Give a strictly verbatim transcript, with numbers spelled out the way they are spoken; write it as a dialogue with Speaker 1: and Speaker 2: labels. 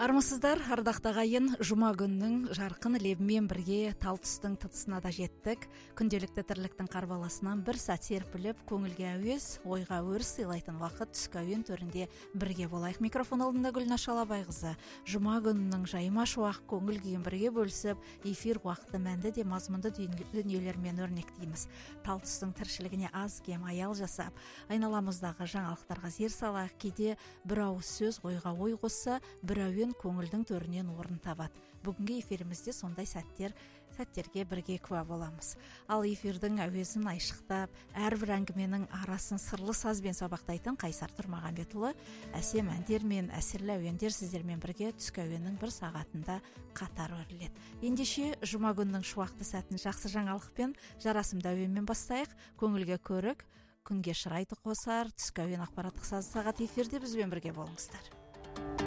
Speaker 1: Армысыздар, ардақта ағайын, жұма күннің жарқын лебімен бірге тал түстің тытысына да жеттік. Күнделікті тірліктің қарбаласынан бір сәт серпіліп, көңілге әуес, ойға өріс сыйлайтын вақыт түскі әуен төрінде бірге болайық. Микрофон алдында Гүлнаш Алабайқызы. Жұма күнінің жайма шуақ көңіл күйін бірге бөлісіп, эфир уақыты мәнді де мазмұнды дүниелермен өрнектейміз. Тал түстің тіршілігіне аз кем аял жасап, айналамыздағы жаңалықтарға зер салайық. Кейде бір ауыз сөз ойға ой қосса, бір әуен көңілдің төрінен орын табады. Бүгінгі эфирімізде сондай сәттер сәттерге бірге куә боламыз. Ал эфирдің әуезін айшықтап, әрбір әңгіменің арасын сырлы сазбен сабақтайтын Қайсар Тұрмағанбетұлы әсем әндер мен әсерлі әуендер сіздермен бірге түскі әуеннің бір сағатында қатар өріледі. Ендеше жұма күннің шуақты сәтін жақсы жаңалықпен, жарасымды әуенмен бастайық. Көңілге көрік, күнге шырайды қосар, түскі әуен ақпараттық сазды сағат эфирде бізбен бірге болыңыздар.